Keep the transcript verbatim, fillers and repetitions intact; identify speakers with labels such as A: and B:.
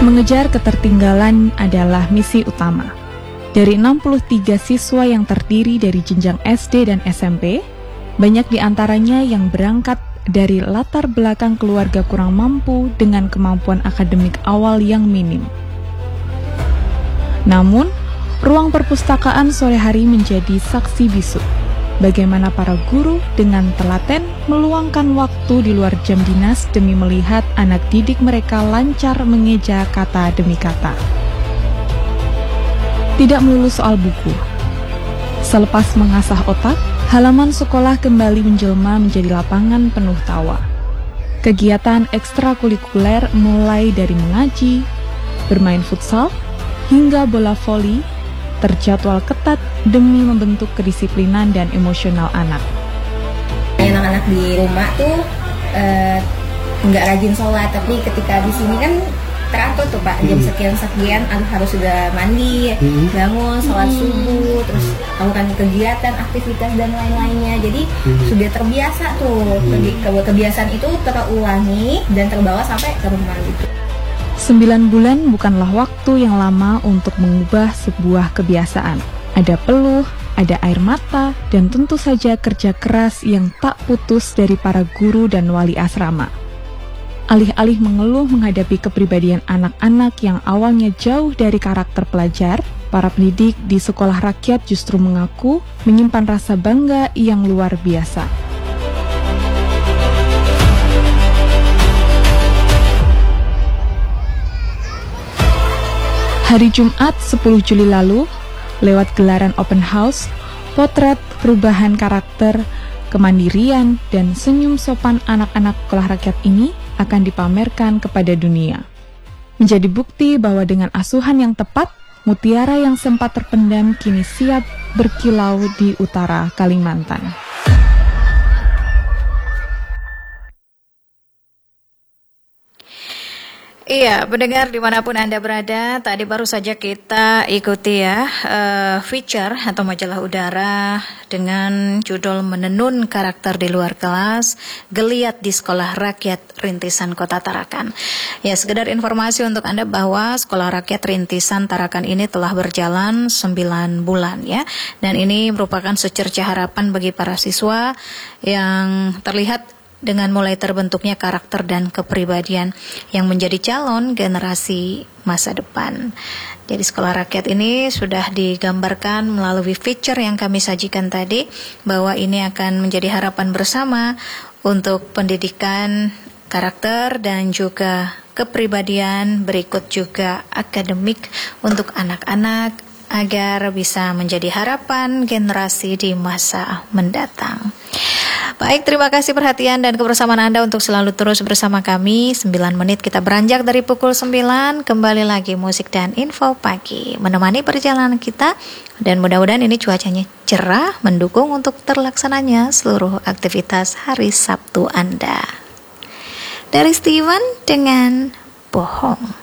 A: Mengejar ketertinggalan adalah misi utama. Dari enam puluh tiga siswa yang terdiri dari jenjang S D dan S M P, banyak di antaranya yang berangkat dari latar belakang keluarga kurang mampu dengan kemampuan akademik awal yang minim. Namun, ruang perpustakaan sore hari menjadi saksi bisu bagaimana para guru dengan telaten meluangkan waktu di luar jam dinas demi melihat anak didik mereka lancar mengeja kata demi kata. Tidak melulu soal buku. Selepas mengasah otak, halaman sekolah kembali menjelma menjadi lapangan penuh tawa. Kegiatan ekstrakurikuler mulai dari mengaji, bermain futsal, hingga bola voli terjadwal ketat demi membentuk kedisiplinan dan emosional anak.
B: Anak-anak di rumah tuh eh, nggak rajin sholat, tapi ketika di sini kan teratur tuh Pak, jam sekian-sekian harus sudah mandi, hmm. bangun, sholat subuh, terus melakukan kegiatan, aktivitas dan lain-lainnya. Jadi hmm. sudah terbiasa tuh, hmm. kebiasaan itu terulangi dan terbawa sampai ke rumah gitu.
A: Sembilan bulan bukanlah waktu yang lama untuk mengubah sebuah kebiasaan. Ada peluh, ada air mata, dan tentu saja kerja keras yang tak putus dari para guru dan wali asrama. Alih-alih mengeluh menghadapi kepribadian anak-anak yang awalnya jauh dari karakter pelajar, para pendidik di sekolah rakyat justru mengaku menyimpan rasa bangga yang luar biasa. Hari Jumat sepuluh Juli lalu, lewat gelaran open house, potret perubahan karakter, kemandirian, dan senyum sopan anak-anak sekolah rakyat ini akan dipamerkan kepada dunia. Menjadi bukti bahwa dengan asuhan yang tepat, mutiara yang sempat terpendam kini siap berkilau di utara Kalimantan.
C: Iya, pendengar dimanapun Anda berada, tadi baru saja kita ikuti ya uh, feature atau majalah udara dengan judul Menenun Karakter di Luar Kelas, Geliat di Sekolah Rakyat Rintisan Kota Tarakan. Ya, sekedar informasi untuk Anda bahwa Sekolah Rakyat Rintisan Tarakan ini telah berjalan sembilan bulan ya, dan ini merupakan secerca harapan bagi para siswa yang terlihat dengan mulai terbentuknya karakter dan kepribadian yang menjadi calon generasi masa depan. Jadi sekolah rakyat ini sudah digambarkan melalui feature yang kami sajikan tadi, bahwa ini akan menjadi harapan bersama untuk pendidikan karakter dan juga kepribadian, berikut juga akademik untuk anak-anak agar bisa menjadi harapan generasi di masa mendatang. Baik, terima kasih perhatian dan kebersamaan Anda untuk selalu terus bersama kami. sembilan menit kita beranjak dari pukul sembilan. Kembali lagi musik dan info pagi menemani perjalanan kita. Dan mudah-mudahan ini cuacanya cerah, mendukung untuk terlaksananya seluruh aktivitas hari Sabtu Anda. Dari Steven dengan Bohong.